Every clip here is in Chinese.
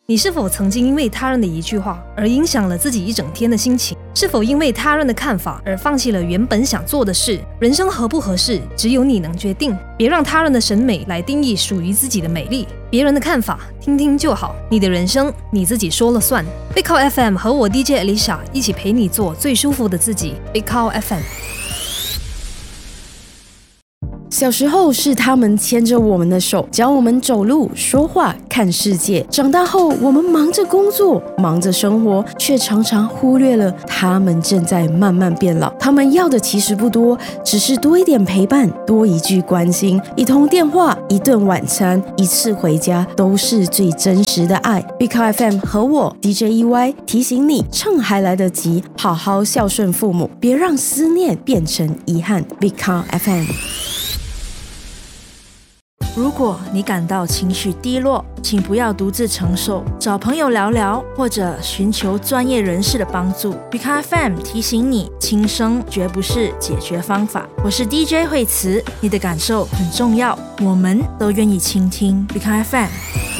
你是否曾经因为他人的一句话而影响了自己一整天的心情？是否因为他人的看法而放弃了原本想做的事？人生合不合适，只有你能决定。别让他人的审美来定义属于自己的美丽。别人的看法听听就好，你的人生你自己说了算。Big Cow FM 和我 DJ Alicia 一起陪你做最舒服的自己。Big Cow FM。 小时候是他们牵着我们的手，教我们走路、说话、看世界。长大后，我们忙着工作，忙着生活，却常常忽略了他们正在慢慢变老。他们要的其实不多，只是多一点陪伴，多一句关心，一通电话，一顿晚餐，一次回家，都是最真实的爱。Big Cow FM 和我 DJ EY 提醒你，趁还来得及，好好孝顺父母，别让思念变成遗憾。Big Cow FM。 如果你感到情绪低落，请不要独自承受，找朋友聊聊，或者寻求专业人士的帮助。Big Cow FM 提醒你，轻生绝不是解决方法。我是 DJ 惠慈，你的感受很重要，我们都愿意倾听。Big Cow FM。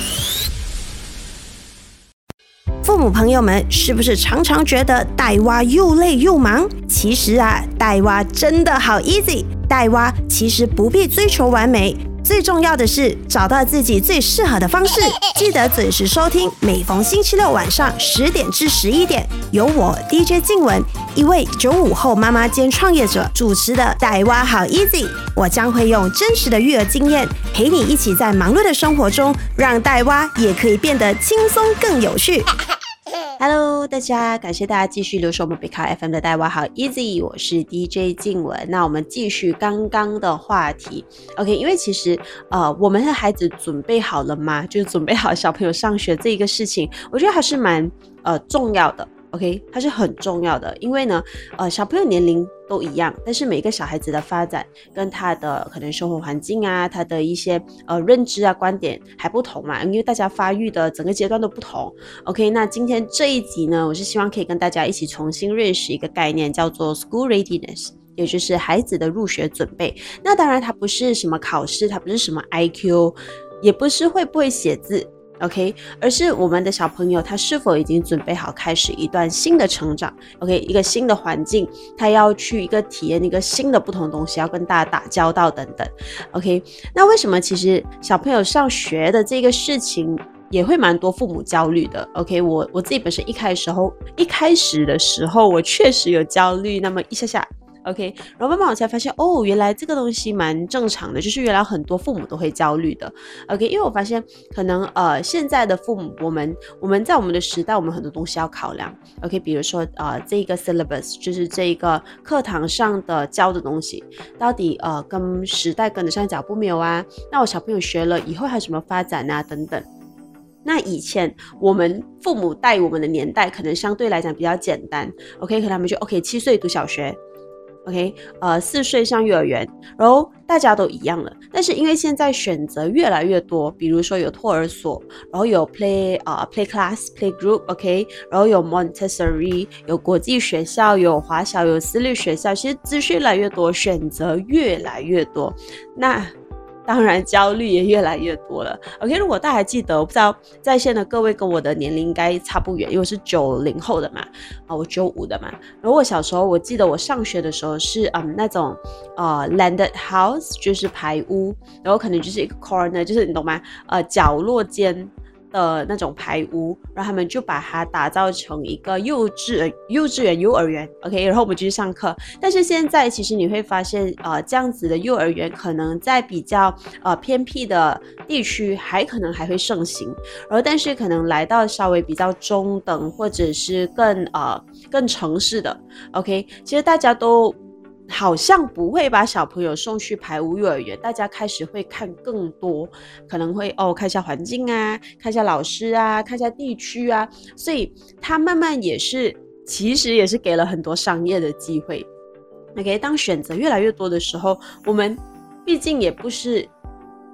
父母朋友们，是不是常常觉得带娃又累又忙？其实带娃真的好 easy。带娃其实不必追求完美，最重要的是找到自己最适合的方式。记得准时收听，每逢星期六晚上10点至11点，由我 DJ 静雯，一位95后妈妈兼创业者主持的带娃好 easy。我将会用真实的育儿经验，陪你一起在忙碌的生活中，让带娃也可以变得轻松更有趣。Hello， 大家，感谢大家继续留守我们 Big Cow FM 的带娃好 easy， 我是 DJ 静雯。那我们继续刚刚的话题 ，OK， 因为其实我们的孩子准备好了吗？就是准备好小朋友上学这一个事情，我觉得还是蛮重要的。OK， 它是很重要的，因为呢，小朋友年龄都一样，但是每一个小孩子的发展跟他的可能生活环境啊，他的一些认知啊、观点还不同嘛，因为大家发育的整个阶段都不同。OK， 那今天这一集呢，我是希望可以跟大家一起重新认识一个概念，叫做 School Readiness。也就是孩子的入学准备。那当然它不是什么考试，它不是什么 IQ， 也不是会不会写字，OK， 而是我们的小朋友他是否已经准备好开始一段新的成长 ，OK， 一个新的环境，他要去一个体验一个新的不同的东西，要跟大家打交道等等 ，OK。那为什么其实小朋友上学的这个事情也会蛮多父母焦虑的 ，OK， 我自己本身一开始的时候我确实有焦虑，那么一下。OK， 然后慢慢我才发现，原来这个东西蛮正常的，就是原来很多父母都会焦虑的。OK， 因为我发现可能现在的父母，我们在我们的时代，我们很多东西要考量。OK， 比如说这个 syllabus 就是这个课堂上的教的东西，到底跟时代跟得上脚步没有啊？那我小朋友学了以后还有什么发展啊？等等。那以前我们父母带我们的年代，可能相对来讲比较简单。OK， 可能他们就 7岁读小学。OK， 4岁上幼儿园，然后大家都一样了。但是因为现在选择越来越多，比如说有托儿所，然后有 play class、play group，OK， 然后有 Montessori， 有国际学校，有华小，有私立学校，其实资讯越来越多，选择越来越多。那当然焦虑也越来越多了 OK， 如果大家还记得，我不知道在线的各位跟我的年龄应该差不远，因为我是90后的嘛，我95的嘛。然后我小时候我记得我上学的时候是那种landed house， 就是排屋，然后可能就是一个 corner， 就是你懂吗，角落间的那种排屋，然后他们就把它打造成一个幼稚园、幼儿园 ，OK， 然后我们就去上课。但是现在其实你会发现，这样子的幼儿园可能在比较偏僻的地区可能还会盛行，然后但是可能来到稍微比较中等或者是更城市的 ，OK， 其实大家都好像不会把小朋友送去排屋幼儿园，大家开始会看更多，可能会看一下环境啊，看一下老师啊，看一下地区啊，所以他慢慢其实也是给了很多商业的机会。OK， 当选择越来越多的时候，我们毕竟也不是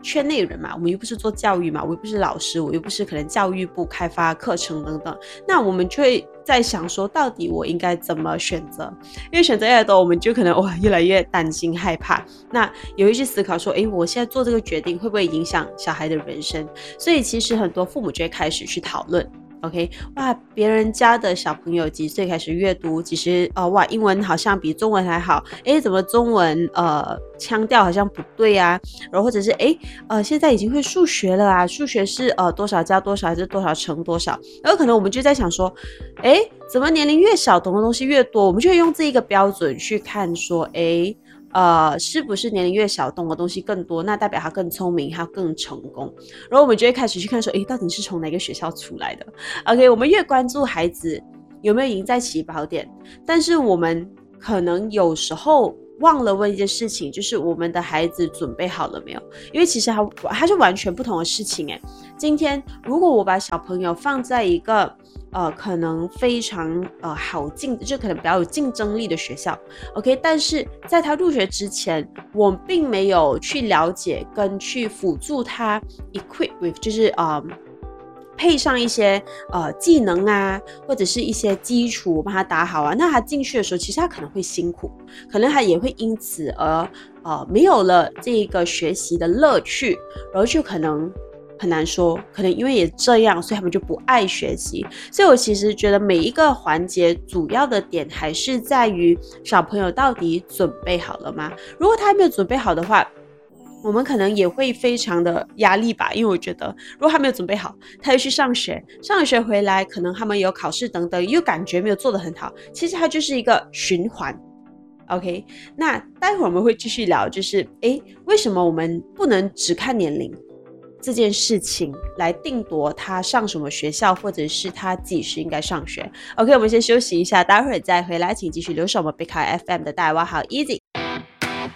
圈内人嘛，我们又不是做教育嘛，我又不是老师，我又不是可能教育部开发课程等等，那我们就会在想说，到底我应该怎么选择？因为选择越来越多，我们就可能越来越担心害怕，那也会去思考说，我现在做这个决定会不会影响小孩的人生？所以其实很多父母就会开始去讨论。OK， 哇，别人家的小朋友几岁开始阅读？其实哇，英文好像比中文还好。怎么中文腔调好像不对啊？然后或者是现在已经会数学了啊？数学是多少加多少还是多少乘多少？然后可能我们就在想说，怎么年龄越小懂的东西越多？我们就会用这一个标准去看说，是不是年龄越小懂的东西更多，那代表他更聪明，他更成功。然后我们就会开始去看说，到底是从哪个学校出来的 OK， 我们越关注孩子有没有赢在起跑点，但是我们可能有时候忘了问一件事情，就是我们的孩子准备好了没有？因为其实它是完全不同的事情今天如果我把小朋友放在一个可能非常好进，就可能比较有竞争力的学校 OK， 但是在他入学之前，我并没有去了解跟去辅助他 equip with， 就是配上一些技能啊，或者是一些基础帮他打好啊，那他进去的时候，其实他可能会辛苦，可能他也会因此而没有了这个学习的乐趣，然后就可能很难说，可能因为也这样，所以他们就不爱学习。所以我其实觉得每一个环节主要的点还是在于小朋友到底准备好了吗？如果他还没有准备好的话，我们可能也会非常的压力吧，因为我觉得如果他没有准备好，他又去上学，上了学回来，可能他们有考试等等，又感觉没有做得很好，其实它就是一个循环。OK， 那待会儿我们会继续聊，就是为什么我们不能只看年龄这件事情来定夺他上什么学校，或者是他几时应该上学。OK， 我们先休息一下，待会儿再回来，请继续留守我们 Big High FM 的大家好 Easy。